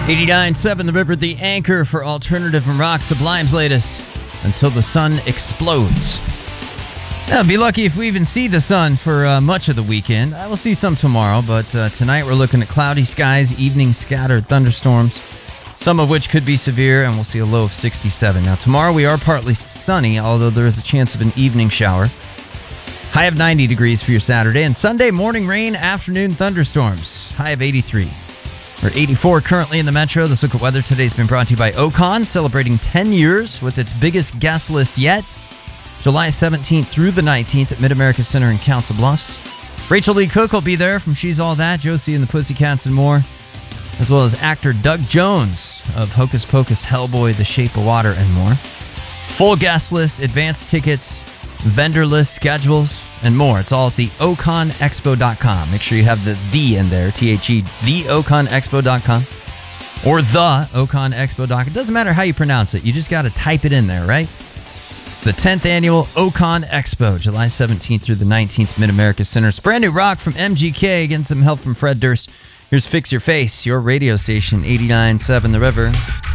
89.7 The River, the anchor for alternative and rock, Sublime's latest, Until the Sun Explodes. I'll be lucky if we even see the sun for much of the weekend. I will see some tomorrow, but tonight we're looking at cloudy skies, evening scattered thunderstorms, some of which could be severe, and we'll see a low of 67. Now, tomorrow we are partly sunny, although there is a chance of an evening shower. High of 90 degrees for your Saturday, and Sunday morning rain, afternoon thunderstorms. High of 83. We're 84 currently in the metro. This look at weather today has been brought to you by Ocon, celebrating 10 years with its biggest guest list yet. July 17th through the 19th at Mid-America Center in Council Bluffs. Rachel Lee Cook will be there from She's All That, Josie and the Pussycats and more, as well as actor Doug Jones of Hocus Pocus, Hellboy, The Shape of Water, and more. Full guest list, advanced tickets, vendor list, schedules, and more. It's all at the oconexpo.com. Make sure you have the in there, T-H-E, theoconexpo.com, or the oconexpo.com. It doesn't matter how you pronounce it. You just got to type it in there, right? It's the 10th annual Ocon Expo, July 17th through the 19th, Mid-America Center. It's brand new rock from MGK, getting some help from Fred Durst. Here's Fix Your Face, your radio station, 89.7 The River.